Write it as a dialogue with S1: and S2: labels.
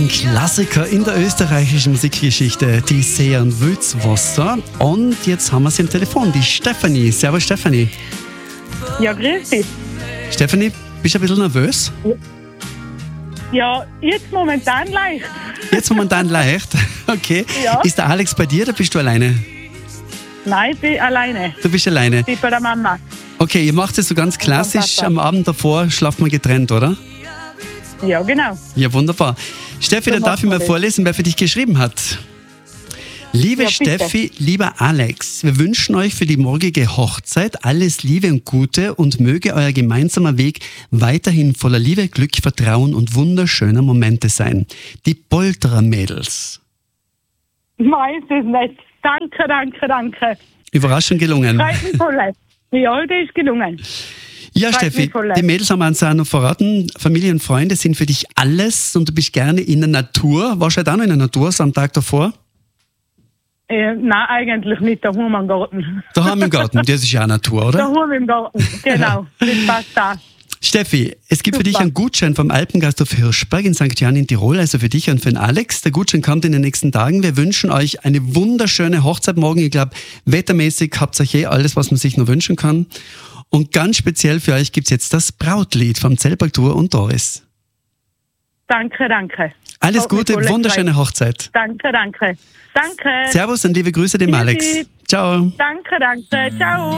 S1: Klassiker in der österreichischen Musikgeschichte, die Sean Wülzwasser. Und jetzt haben wir sie am Telefon, die Stefanie. Servus Stefanie.
S2: Ja, grüß dich.
S1: Stefanie, bist du ein bisschen nervös?
S2: Ja, jetzt momentan leicht.
S1: Jetzt momentan leicht. Okay.
S2: Ja.
S1: Ist der Alex bei dir oder bist du alleine?
S2: Nein, ich bin alleine.
S1: Du bist alleine.
S2: Ich bin bei der Mama.
S1: Okay, ihr macht es so ganz klassisch.
S2: Papa.
S1: Am Abend davor schlaft man getrennt, oder?
S2: Ja, genau.
S1: Ja, wunderbar. Steffi,
S2: So
S1: dann darf ich
S2: machen wir
S1: mal
S2: das.
S1: vorlesen, wer für dich geschrieben hat. Liebe
S2: Ja, bitte.
S1: Steffi, lieber Alex, wir wünschen euch für die morgige Hochzeit alles Liebe und Gute und möge euer gemeinsamer Weg weiterhin voller Liebe, Glück, Vertrauen und wunderschöner Momente sein. Die Polterer Mädels.
S2: Meins ist nett. Danke, danke, danke.
S1: Überraschend gelungen.
S2: Freut mich voll. Ja, das ist gelungen.
S1: Ja,
S2: Freut
S1: Steffi,
S2: mich voll.
S1: die Mädels haben uns auch noch verraten, Familie und Freunde sind für dich alles und du bist gerne in der Natur. Warst du heute auch noch in der Natur so am Tag davor?
S2: Nein, eigentlich nicht. Da haben wir einen Garten.
S1: Daheim im Garten, das ist ja auch Natur,
S2: Da
S1: oder?
S2: haben wir im Garten. Genau, das passt da.
S1: Steffi, es gibt für dich
S2: Super.
S1: einen Gutschein vom Alpengasthof Hirschberg in St. Jan in Tirol, also für dich und für den Alex. Der Gutschein kommt in den nächsten Tagen. Wir wünschen euch eine wunderschöne Hochzeit morgen. Ich glaube, wettermäßig habt ihr euch alles, was man sich nur wünschen kann. Und ganz speziell für euch gibt es jetzt das Brautlied vom Zellberg Tour und Doris.
S2: Danke, danke.
S1: Alles
S2: Hat mich
S1: Gute,
S2: voll
S1: wunderschöne Hochzeit.
S2: Danke, danke. Danke.
S1: Servus und liebe Grüße dem Alex.
S2: Tschüssi.
S1: Ciao.
S2: Danke, danke. Ciao.